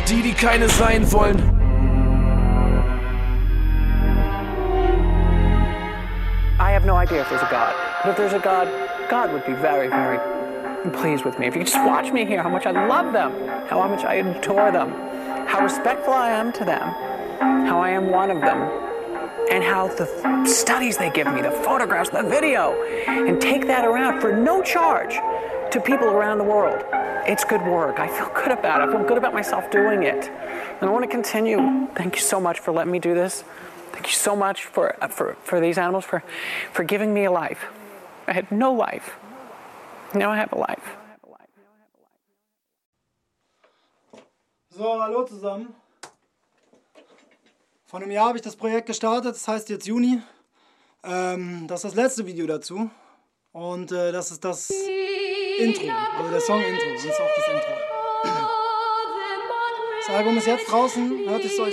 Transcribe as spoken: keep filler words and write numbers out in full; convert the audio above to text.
die, die keine sein wollen. I have no idea if there's a God, but if there's a God, God would be very, very pleased with me. If you could just watch me here, how much I love them, how much I adore them, how respectful I am to them, how I am one of them, and how the studies they give me, the photographs, the video, and take that around for no charge to people around the world. It's good work. I feel good about it. I feel good about myself doing it. And I want to continue. Thank you so much for letting me do this. Thank you so much for, for, for these animals, for, for giving me a life. I had no life. Now I have a life. So, hallo zusammen. Vor einem Jahr habe ich das Projekt gestartet, das heißt jetzt Juni. Ähm, das ist das letzte Video dazu. Und äh, das ist das Intro, also der Song-Intro. Das ist auch das Intro. Das Album ist jetzt draußen, hört es euch